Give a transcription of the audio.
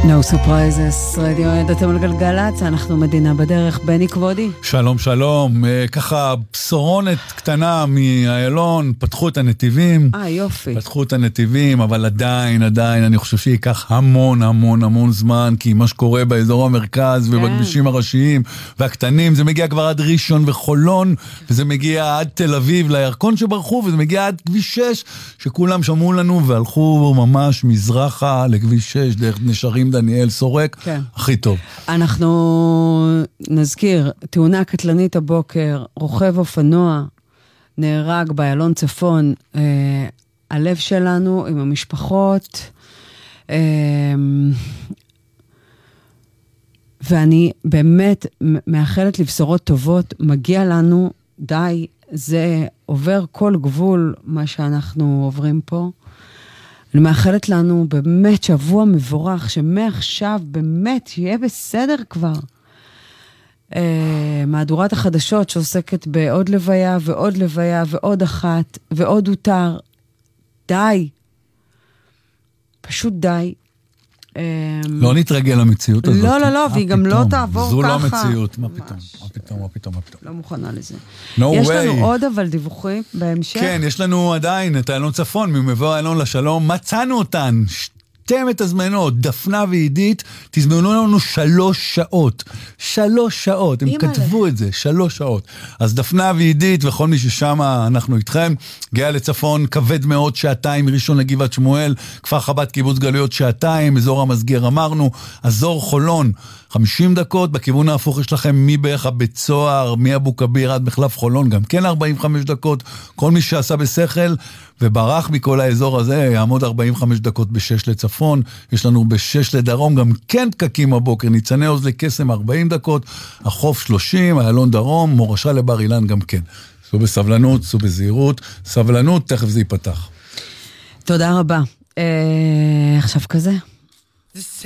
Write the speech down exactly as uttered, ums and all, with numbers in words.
No surprises, רדיו, אתם על גלגלץ, אנחנו מדינה בדרך. בני כבודי. שלום שלום, ככה בשורונת קטנה מאיילון, פתחו את הנתיבים. אה, יופי. פתחו את הנתיבים, אבל עדיין, עדיין, אני חושב שייקח המון, המון, המון זמן, כי מה שקורה באזור המרכז כן. ובכבישים הראשיים והקטנים, זה מגיע כבר עד ראשון וחולון, וזה מגיע עד תל אביב, לירקון שברחו, וזה מגיע עד כביש שש, שכולם שמעו לנו והלכו ממש מזרחה לכביש שש, דרך נשרים דניאל סורק, כן. הכי טוב. אנחנו נזכיר, תאונה קטלנית הבוקר, רוכב אופנוע, נהרג באיילון צפון, אה, הלב שלנו עם המשפחות, אה, ואני באמת מאחלת לבשורות טובות, מגיע לנו, די, זה עובר כל גבול מה שאנחנו עוברים פה, אני מאחלת לנו באמת שבוע מבורך, שמעכשיו באמת יהיה בסדר כבר. מהדורת החדשות שעוסקת בעוד לוויה ועוד לוויה ועוד אחת ועוד הותר. די. פשוט די. לא נתרגל למציאות הזאת. לא, לא, לא, והיא גם לא תעבור ככה. זו לא מציאות. מה פתאום? מה פתאום? מה פתאום? מה פתאום? לא מוכנה לזה. No יש way. לנו עוד אבל דיווחים בהמשך. כן, יש לנו עדיין את איילון צפון, ממבוא איילון לשלום. מצאנו אותן. שתי מתזמנות, דפנה ועידית, תזמנו לנו שלוש שעות. שלוש שעות, הם כתבו את זה, שלוש שעות. אז דפנה ועידית וכל מי ששם אנחנו איתכם, גאה לצפון, כבד מאוד שעתיים, ראשון לגבעת שמואל, כפר חב"ד קיבוץ גלויות שעתיים, אזור המסגר אמרנו, אזור חולון, חמישים דקות, בכיוון ההפוך יש לכם מבערך הבית סוהר, מאבו כביר עד מחלף חולון, גם כן ארבעים וחמש דקות, כל מי שעשה בשכל וברח מכל האזור הזה, יעמוד ארבעים וחמש דקות בשש לצפון, יש לנו בשש לדרום, גם כן פקקים הבוקר, ניצני עוז לקסם ארבעים דקות, החוף שלושים, איילון דרום, מורשה לבר אילן גם כן. סעו בסבלנות, סעו בזהירות, סבלנות, תכף זה ייפתח. תודה רבה. עכשיו כזה.